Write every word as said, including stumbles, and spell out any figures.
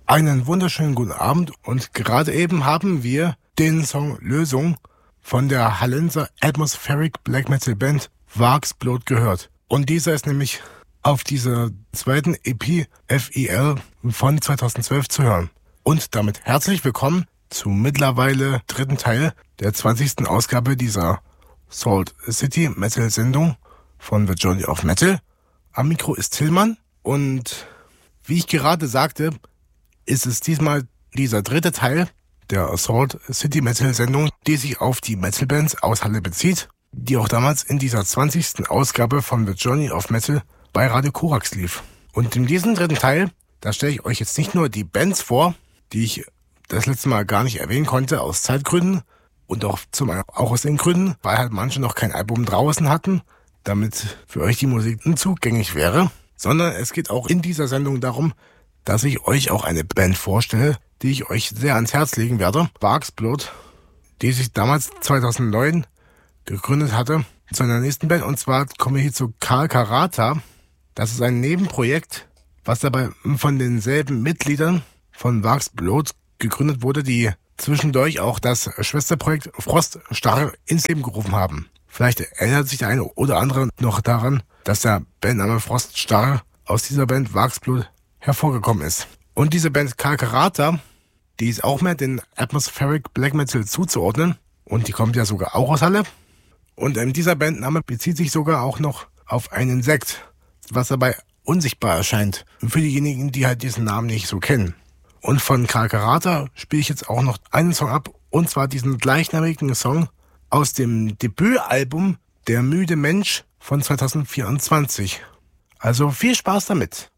Einen wunderschönen guten Abend und gerade eben haben wir den Song Lösung von der Hallenser Atmospheric Black Metal Band Vargs Blood gehört. Und dieser ist nämlich auf dieser zweiten E P F I L von zweitausendzwölf zu hören. Und damit herzlich willkommen zum mittlerweile dritten Teil der zwanzigsten Ausgabe dieser Salt City Metal Sendung von The Journey of Metal. Am Mikro ist Tillmann und wie ich gerade sagte, ist es diesmal dieser dritte Teil der Salt City Metal Sendung, die sich auf die Metal-Bands aus Halle bezieht, die auch damals in dieser zwanzigsten Ausgabe von The Journey of Metal bei Radio Korax lief. Und in diesem dritten Teil, da stelle ich euch jetzt nicht nur die Bands vor, die ich das letzte Mal gar nicht erwähnen konnte aus Zeitgründen und auch, zum, auch aus den Gründen, weil halt manche noch kein Album draußen hatten, damit für euch die Musik zugänglich wäre, sondern es geht auch in dieser Sendung darum, dass ich euch auch eine Band vorstelle, die ich euch sehr ans Herz legen werde. Vargs Blood, die sich damals zweitausendneun gegründet hatte, zu einer nächsten Band. Und zwar komme ich hier zu Karl Karata. Das ist ein Nebenprojekt, was dabei von denselben Mitgliedern von Vargs Blood gegründet wurde, die zwischendurch auch das Schwesterprojekt Froststarre ins Leben gerufen haben. Vielleicht erinnert sich der eine oder andere noch daran, dass der Bandname Froststarre aus dieser Band Vargs Blood hervorgekommen ist. Und diese Band Karl Karata, die ist auch mehr den Atmospheric Black Metal zuzuordnen. Und die kommt ja sogar auch aus Halle. Und ähm, dieser Bandname bezieht sich sogar auch noch auf ein Insekt, was dabei unsichtbar erscheint. Für diejenigen, die halt diesen Namen nicht so kennen. Und von Karl Karata spiele ich jetzt auch noch einen Song ab. Und zwar diesen gleichnamigen Song aus dem Debütalbum Der müde Mensch von zweitausendvierundzwanzig. Also viel Spaß damit.